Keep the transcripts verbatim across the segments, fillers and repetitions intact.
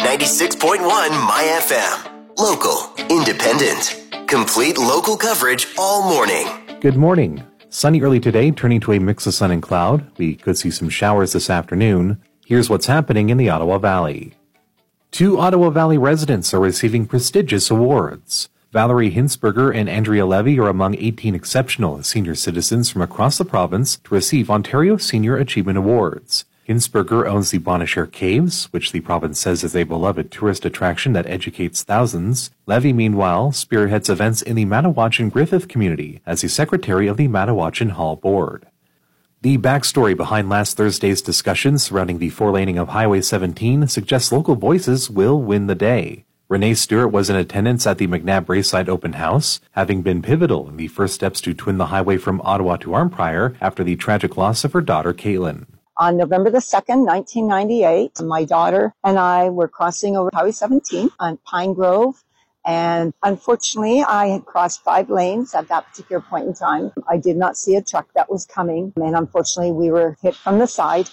ninety-six point one My F M. Local, independent, complete local coverage all morning. Good morning. Sunny early today, turning to a mix of sun and cloud. We could see some showers this afternoon. Here's what's happening in the Ottawa Valley. Two Ottawa Valley residents are receiving prestigious awards. Valerie Hinsberger and Andrea Levy are among eighteen exceptional senior citizens from across the province to receive Ontario Senior Achievement Awards. Hinsberger owns the Bonnechere Caves, which the province says is a beloved tourist attraction that educates thousands. Levy, meanwhile, spearheads events in the Mattawatchan Griffith community as the secretary of the Mattawatchan Hall Board. The backstory behind last Thursday's discussions surrounding the four-laning of Highway seventeen suggests local voices will win the day. Renee Stewart was in attendance at the McNabb Braeside Open House, having been pivotal in the first steps to twin the highway from Ottawa to Arnprior after the tragic loss of her daughter, Caitlin. On November the second, nineteen ninety-eight, my daughter and I were crossing over Highway seventeen on Pine Grove, and unfortunately, I had crossed five lanes at that particular point in time. I did not see a truck that was coming, and unfortunately, we were hit from the side,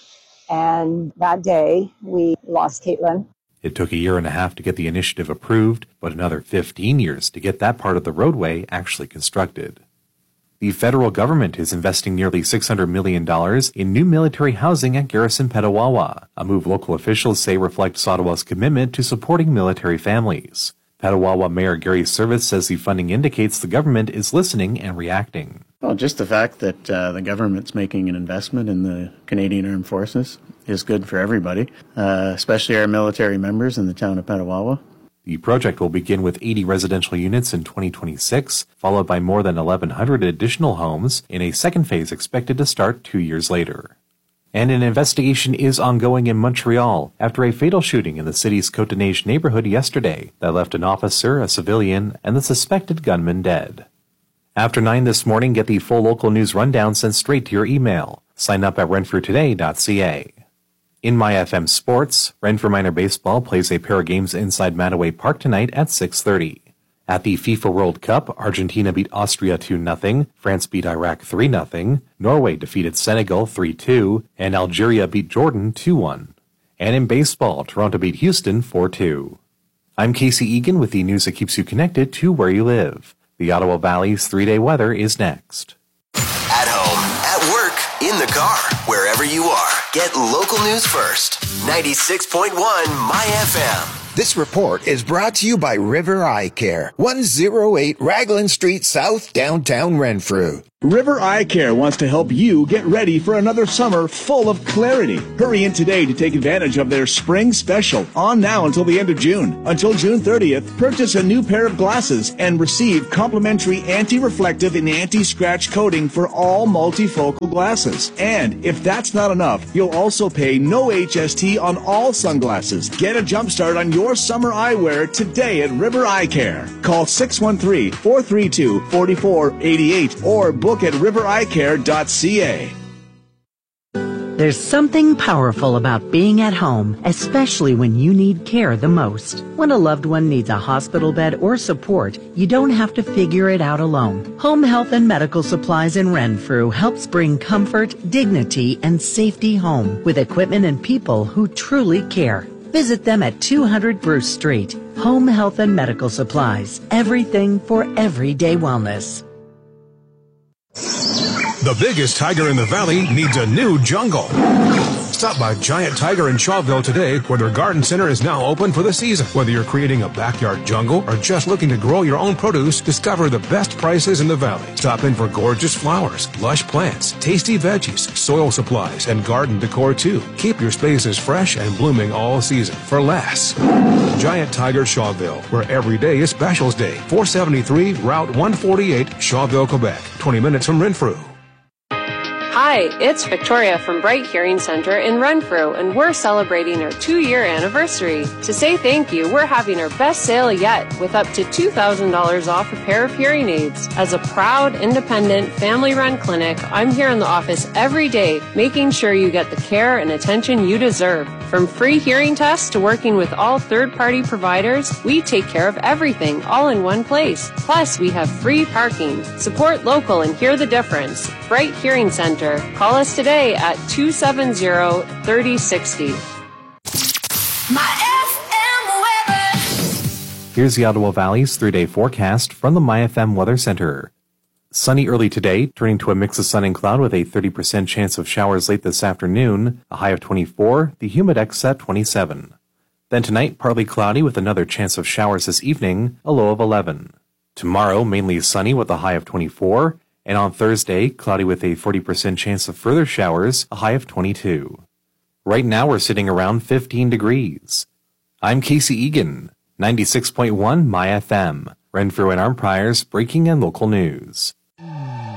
and that day, we lost Caitlin. It took a year and a half to get the initiative approved, but another fifteen years to get that part of the roadway actually constructed. The federal government is investing nearly six hundred million dollars in new military housing at Garrison Petawawa, a move local officials say reflects Ottawa's commitment to supporting military families. Petawawa Mayor Gary Service says the funding indicates the government is listening and reacting. Well, just the fact that uh, the government's making an investment in the Canadian Armed Forces is good for everybody, uh, especially our military members in the town of Petawawa. The project will begin with eighty residential units in twenty twenty-six, followed by more than eleven hundred additional homes in a second phase expected to start two years later. And an investigation is ongoing in Montreal after a fatal shooting in the city's Côte-des-Neiges neighborhood yesterday that left an officer, a civilian, and the suspected gunman dead. After nine this morning, get the full local news rundown sent straight to your email. Sign up at renfrew today dot c a. In My F M Sports, Renfrew Minor Baseball plays a pair of games inside Mattaway Park tonight at six thirty. At the FIFA World Cup, Argentina beat Austria two nothing, France beat Iraq three nothing, Norway defeated Senegal three two, and Algeria beat Jordan two one. And in baseball, Toronto beat Houston four two. I'm Casey Egan with the news that keeps you connected to where you live. The Ottawa Valley's three-day weather is next. At home, at work, in the car, wherever you are, get local news first. ninety-six point one My F M. This report is brought to you by River Eye Care, one oh eight Raglan Street South, downtown Renfrew. River Eye Care wants to help you get ready for another summer full of clarity. Hurry in today to take advantage of their spring special, on now until the end of June. Until June thirtieth, purchase a new pair of glasses and receive complimentary anti-reflective and anti-scratch coating for all multifocal glasses. And if that's not enough, you'll also pay no H S T on all sunglasses. Get a jump start on your summer eyewear today at River Eye Care. Call six one three, four three two, four four eight eight or book at river eye care dot c a. There's something powerful about being at home, especially when you need care the most. When a loved one needs a hospital bed or support, you don't have to figure it out alone. Home Health and Medical Supplies in Renfrew helps bring comfort, dignity, and safety home with equipment and people who truly care. Visit them at two hundred Bruce Street. Home Health and Medical Supplies. Everything for everyday wellness. The biggest tiger in the valley needs a new jungle. Stop by Giant Tiger in Shawville today, where their garden center is now open for the season. Whether you're creating a backyard jungle or just looking to grow your own produce, discover the best prices in the valley. Stop in for gorgeous flowers, lush plants, tasty veggies, soil supplies, and garden decor too. Keep your spaces fresh and blooming all season for less. Giant Tiger Shawville, where every day is Specials Day. four seventy-three Route one forty-eight, Shawville, Quebec. twenty minutes from Renfrew. Hi, it's Victoria from Bright Hearing Center in Renfrew, and we're celebrating our two-year anniversary. To say thank you, we're having our best sale yet with up to two thousand dollars off a pair of hearing aids. As a proud, independent, family-run clinic, I'm here in the office every day, making sure you get the care and attention you deserve. From free hearing tests to working with all third-party providers, we take care of everything all in one place. Plus, we have free parking. Support local and hear the difference. Bright Hearing Center. Call us today at two seven zero, three zero six zero. My F M Here's the Ottawa Valley's three-day forecast from the MyFM Weather Center. Sunny early today, turning to a mix of sun and cloud with a thirty percent chance of showers late this afternoon, a high of twenty-four, the humidex at twenty-seven. Then tonight, partly cloudy with another chance of showers this evening, a low of eleven. Tomorrow, mainly sunny with a high of twenty-four, and on Thursday, cloudy with a forty percent chance of further showers, a high of twenty-two. Right now, we're sitting around fifteen degrees. I'm Casey Egan, ninety-six point one MyFM, Renfrew and Arnprior's breaking and local news.